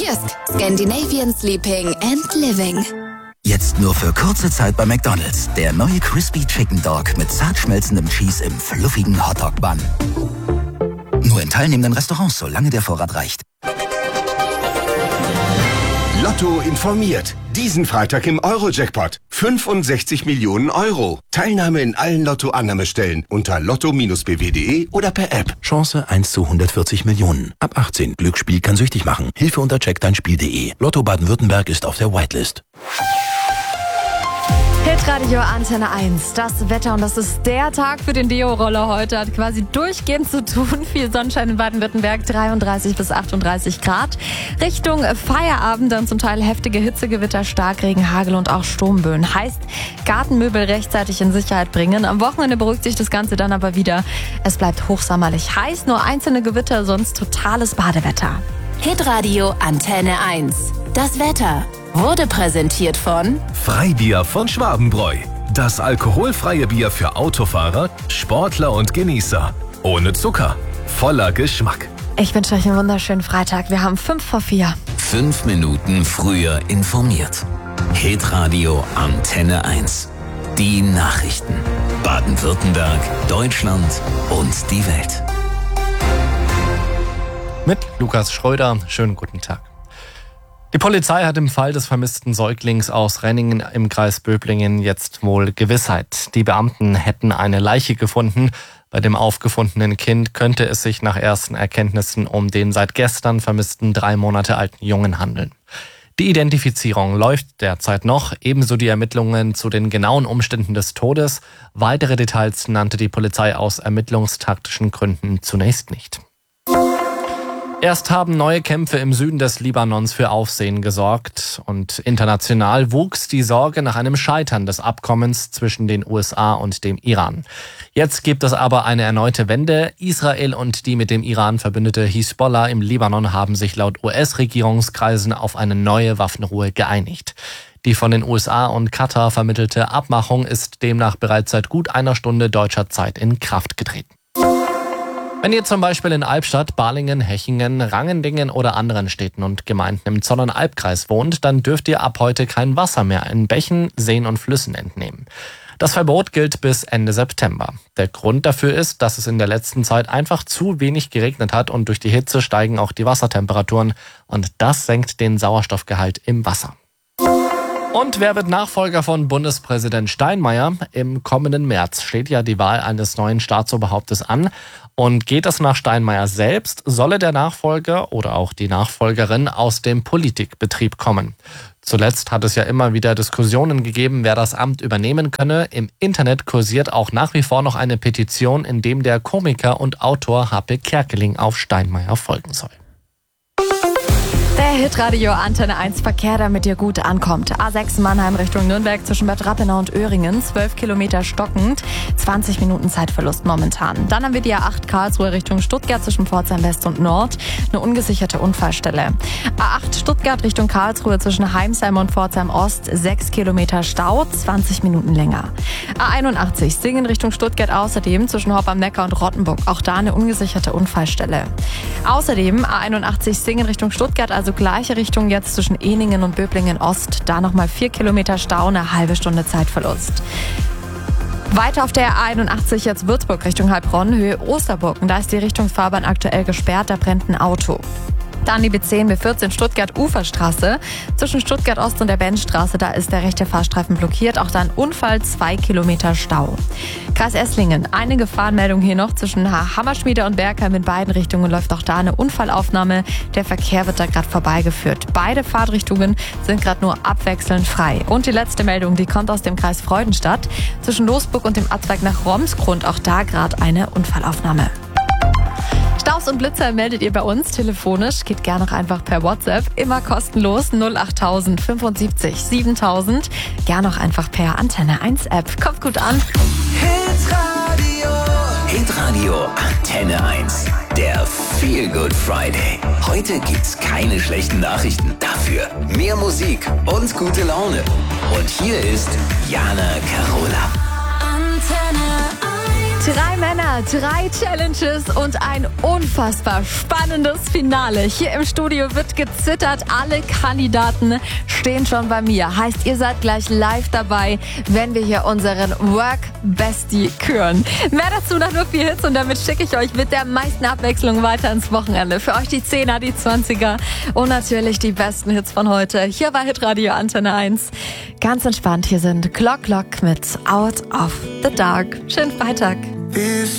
Kiosk. Scandinavian Sleeping and Living. Jetzt nur für kurze Zeit bei McDonald's. Der neue Crispy Chicken Dog mit zart schmelzendem Cheese im fluffigen Hotdog-Bun. Nur in teilnehmenden Restaurants, solange der Vorrat reicht. Lotto informiert. Diesen Freitag im Euro-Jackpot. 65 Millionen Euro. Teilnahme in allen Lotto-Annahmestellen unter lotto-bw.de oder per App. Chance 1 zu 140 Millionen. Ab 18. Glücksspiel kann süchtig machen. Hilfe unter checkdeinspiel.de. Lotto Baden-Württemberg ist auf der Whitelist. Hitradio Antenne 1, das Wetter, und das ist der Tag für den Deo-Roller heute, hat quasi durchgehend zu tun. Viel Sonnenschein in Baden-Württemberg, 33 bis 38 Grad. Richtung Feierabend dann zum Teil heftige Hitzegewitter, Starkregen, Hagel und auch Sturmböen. Heißt, Gartenmöbel rechtzeitig in Sicherheit bringen. Am Wochenende beruhigt sich das Ganze dann aber wieder. Es bleibt hochsommerlich heiß, nur einzelne Gewitter, sonst totales Badewetter. Hitradio Antenne 1. Das Wetter wurde präsentiert von Freibier von Schwabenbräu. Das alkoholfreie Bier für Autofahrer, Sportler und Genießer. Ohne Zucker, voller Geschmack. Ich wünsche euch einen wunderschönen Freitag. Wir haben 5:04. 5 Minuten früher informiert. Hitradio Antenne 1. Die Nachrichten. Baden-Württemberg, Deutschland und die Welt. Mit Lukas Schröder. Schönen guten Tag. Die Polizei hat im Fall des vermissten Säuglings aus Renningen im Kreis Böblingen jetzt wohl Gewissheit. Die Beamten hätten eine Leiche gefunden. Bei dem aufgefundenen Kind könnte es sich nach ersten Erkenntnissen um den seit gestern vermissten 3 Monate alten Jungen handeln. Die Identifizierung läuft derzeit noch, ebenso die Ermittlungen zu den genauen Umständen des Todes. Weitere Details nannte die Polizei aus ermittlungstaktischen Gründen zunächst nicht. Erst haben neue Kämpfe im Süden des Libanons für Aufsehen gesorgt und international wuchs die Sorge nach einem Scheitern des Abkommens zwischen den USA und dem Iran. Jetzt gibt es aber eine erneute Wende. Israel und die mit dem Iran verbündete Hisbollah im Libanon haben sich laut US-Regierungskreisen auf eine neue Waffenruhe geeinigt. Die von den USA und Katar vermittelte Abmachung ist demnach bereits seit gut einer Stunde deutscher Zeit in Kraft getreten. Wenn ihr zum Beispiel in Albstadt, Balingen, Hechingen, Rangendingen oder anderen Städten und Gemeinden im Zollern-Albkreis wohnt, dann dürft ihr ab heute kein Wasser mehr in Bächen, Seen und Flüssen entnehmen. Das Verbot gilt bis Ende September. Der Grund dafür ist, dass es in der letzten Zeit einfach zu wenig geregnet hat und durch die Hitze steigen auch die Wassertemperaturen und das senkt den Sauerstoffgehalt im Wasser. Und wer wird Nachfolger von Bundespräsident Steinmeier? Im kommenden März steht ja die Wahl eines neuen Staatsoberhauptes an. Und geht es nach Steinmeier selbst, solle der Nachfolger oder auch die Nachfolgerin aus dem Politikbetrieb kommen. Zuletzt hat es ja immer wieder Diskussionen gegeben, wer das Amt übernehmen könne. Im Internet kursiert auch nach wie vor noch eine Petition, in dem der Komiker und Autor Happe Kerkeling auf Steinmeier folgen soll. Der Hitradio Antenne 1 Verkehr, damit ihr gut ankommt. A6 Mannheim Richtung Nürnberg zwischen Bad Rappenau und Öhringen, 12 Kilometer stockend, 20 Minuten Zeitverlust momentan. Dann haben wir die A8 Karlsruhe Richtung Stuttgart zwischen Pforzheim West und Nord, eine ungesicherte Unfallstelle. A8 Stuttgart Richtung Karlsruhe zwischen Heimsheim und Pforzheim Ost, 6 Kilometer Stau, 20 Minuten länger. A81 Singen Richtung Stuttgart außerdem zwischen Hopp am Neckar und Rottenburg, auch da eine ungesicherte Unfallstelle. Außerdem A81 Singen Richtung Stuttgart, also gleiche Richtung jetzt zwischen Ehningen und Böblingen Ost. Da nochmal 4 Kilometer Stau, eine halbe Stunde Zeitverlust. Weiter auf der A81 jetzt Würzburg Richtung Heilbronn, Höhe Osterburg. Und da ist die Richtungsfahrbahn aktuell gesperrt, da brennt ein Auto. Dann die B10, B14 Stuttgart Uferstraße. Zwischen Stuttgart Ost und der Bennstraße, da ist der rechte Fahrstreifen blockiert. Auch da ein Unfall, 2 Kilometer Stau. Kreis Esslingen, eine Gefahrenmeldung hier noch zwischen Hammerschmiede und Bergheim in beiden Richtungen läuft auch da eine Unfallaufnahme. Der Verkehr wird da gerade vorbeigeführt. Beide Fahrtrichtungen sind gerade nur abwechselnd frei. Und die letzte Meldung, die kommt aus dem Kreis Freudenstadt. Zwischen Losburg und dem Abzweig nach Romsgrund, auch da gerade eine Unfallaufnahme. Staus und Blitzer meldet ihr bei uns telefonisch. Geht gerne auch einfach per WhatsApp. Immer kostenlos 08000 75 7000. Gerne auch einfach per Antenne 1 App. Kommt gut an. Hitradio Antenne 1. Der Feel Good Friday. Heute gibt's keine schlechten Nachrichten. Dafür mehr Musik und gute Laune. Und hier ist Jana Carola. Antenne 1. 3 Männer, 3 Challenges und ein unfassbar spannendes Finale. Hier im Studio wird gezittert. Alle Kandidaten stehen schon bei mir. Heißt, ihr seid gleich live dabei, wenn wir hier unseren Work Bestie küren. Mehr dazu nach nur 4 Hits und damit schicke ich euch mit der meisten Abwechslung weiter ins Wochenende. Für euch die 10er, die 20er und natürlich die besten Hits von heute. Hier war Hitradio Antenne 1. Ganz entspannt, hier sind Clock mit Out of the Dark. Schönen Freitag.